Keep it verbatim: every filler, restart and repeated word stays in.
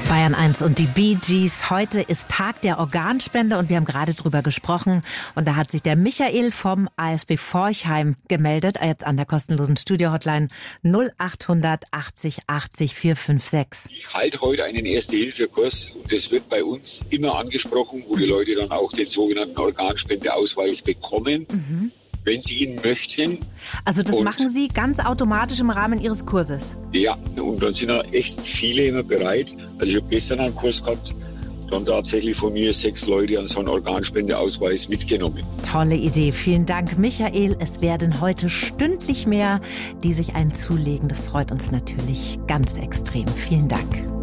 Bayern eins und die Bee Gees. Heute ist Tag der Organspende und wir haben gerade drüber gesprochen. Und da hat sich der Michael vom A S B Forchheim gemeldet, jetzt an der kostenlosen Studio-Hotline null achthundert achtzig achtzig vier fünf sechs. Ich halte heute einen Erste-Hilfe-Kurs und das wird bei uns immer angesprochen, wo die Leute dann auch den sogenannten Organspendeausweis bekommen. Mhm. Wenn Sie ihn möchten. Also das und, machen Sie ganz automatisch im Rahmen Ihres Kurses? Ja, und dann sind ja echt viele immer bereit. Also ich habe gestern einen Kurs gehabt, dann tatsächlich von mir sechs Leute an so einen Organspendeausweis mitgenommen. Tolle Idee. Vielen Dank, Michael. Es werden heute stündlich mehr, die sich einen zulegen. Das freut uns natürlich ganz extrem. Vielen Dank.